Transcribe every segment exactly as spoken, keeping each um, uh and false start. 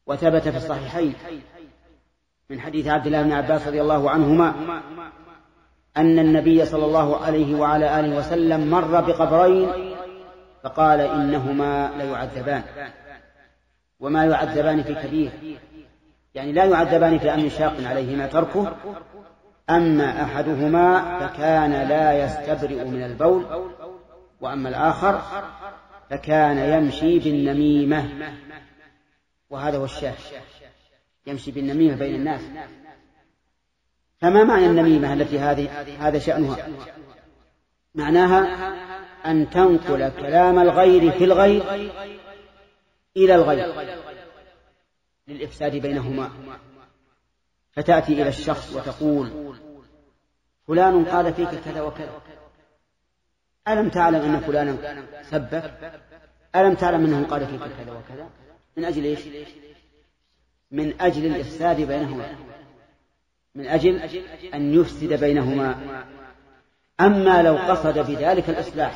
وثبت في الصحيحين من حديث عبد الله بن عباس رضي الله عنهما أن النبي صلى الله عليه وعلى آله وسلم مر بقبرين فقال إنهما ليعذبان وما يعذبان في كبير، يعني لا يعذبان في أمر شاق عليهما تركه. أما أحدهما فكان لا يستبرئ من البول، وأما الآخر فكان يمشي بالنميمة، وهذا هو الشاهد، يمشي بالنميمة بين الناس. فما معنى النميمة التي هذه هذا شأنها؟ معناها أن تنقل كلام الغير في الغير إلى الغير للإفساد بينهما، فتأتي إلى الشخص وتقول فلان قال فيك كذا وكذا، ألم تعلم أن فلانا سبك؟ ألم تعلم أنه قال فيك كذا وكذا؟ من أجل إيش؟ من أجل الإفساد بينهما، من أجل أن يفسد بينهما. أما لو قصد بذلك الإصلاح،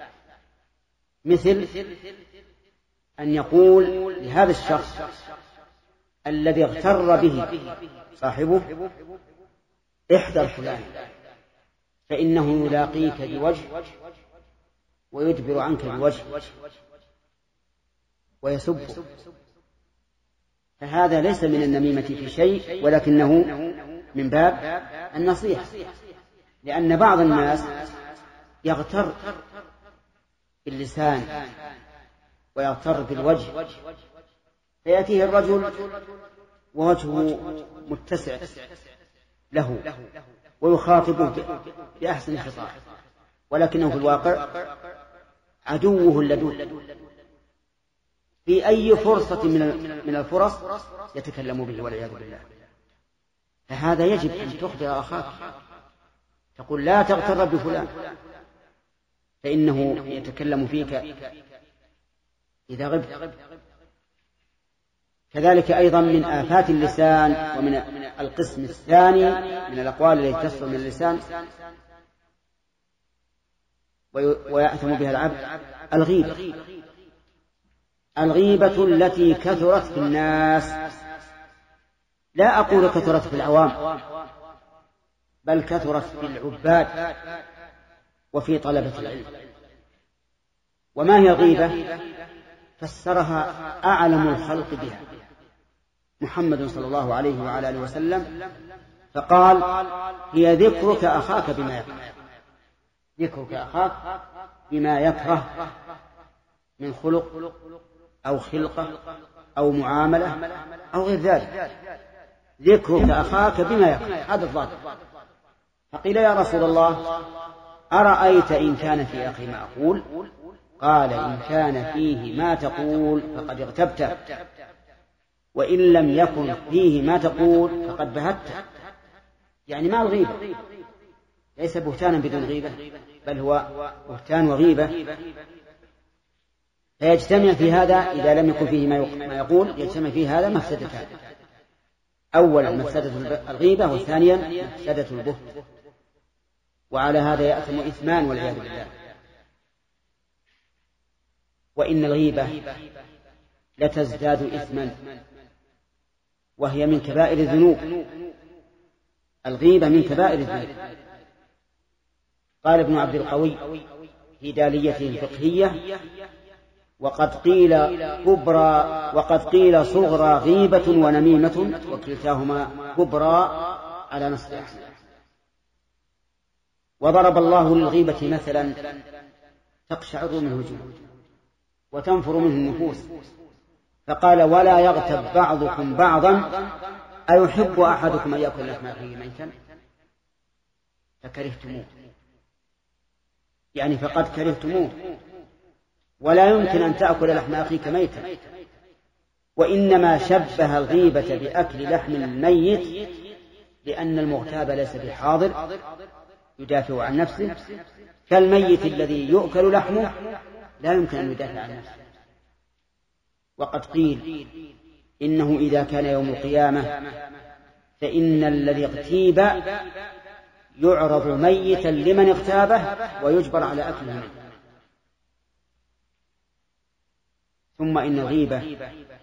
مثل أن يقول لهذا الشخص الذي اغتر به صاحبه احذر فلان فإنه يلاقيك بوجه ويدبر عنك بوجه ويسب، فهذا ليس من النميمة في شيء، ولكنه من باب النصيحة، لأن بعض الناس يغتر باللسان ويغتر بالوجه، فيأتيه الرجل ووجهه متسع له ويخاطبه بأحسن خطاب، ولكنه في الواقع عدوه اللدود، في أي فرصة من الفرص يتكلم به والعياذ بالله. فهذا يجب أن تخبر أخاك، تقول لا تغتر بفلان فإنه يتكلم فيك إذا غبت. كذلك أيضا من آفات اللسان ومن القسم الثاني من الأقوال التي تصدر من اللسان ويأثم بها العبد الغيبة، الغيبة التي كثرت في الناس، لا أقول كثرت في العوام، بل كثرت في العباد وفي طلبة العلم. وما هي الغيبة؟ فسرها أعلم الخلق بها محمد صلى الله عليه وعلى آله وسلم، فقال هي ذكرك أخاك بما يكره، ذكرك أخاك بما يكره من خلق أو خلقة أو معاملة أو غير ذلك، ذكرك أخاك بما يكره، هذا الضابط. فقيل يا رسول الله أرأيت إن كان في أخي ما أقول؟ قال إن كان فيه ما تقول فقد اغتبت، وإن لم يكن فيه ما تقول فقد بهت. يعني ما الغيبة ليس بهتانا بدون غيبة، بل هو بهتان وغيبة، فيجتمع في هذا إذا لم يكن فيه ما يقول يجتمع فيه هذا مفسدتان، أولا مفسدة الغيبة، والثانيا مفسدة البهت، وعلى هذا يأثم إثمان والعياذ بالله. وإن الغيبة لتزداد إثما، وهي من كبائر الذنوب، الغيبة من كبائر الذنوب. قال ابن عبد القوي في داليته الفقهية وقد قيل كبرى وقد قيل صغرى غيبة ونميمة وكلتاهما كبرى على نص أحسن. وضرب الله للغيبة مثلا تقشعر منه الجلود وتنفر منه النفوس، فقال ولا يغتب بعضكم بعضا أيحب أحدكم أن يأكل لحم أخيه ميتا فكرهتموه، يعني فقد كرهتموه، ولا يمكن أن تأكل لحم أخيك ميتا. وإنما شبه الغيبة بأكل لحم الميت لأن المغتاب ليس بحاضر يدافع عن نفسه، كالميت الذي يؤكل لحمه لا يمكن أن يدافع عن نفسه. وقد قيل إنه إذا كان يوم القيامة فإن الذي اغتيب يعرض ميتا لمن اغتابه ويجبر على أكله منه. ثم إن الغيبة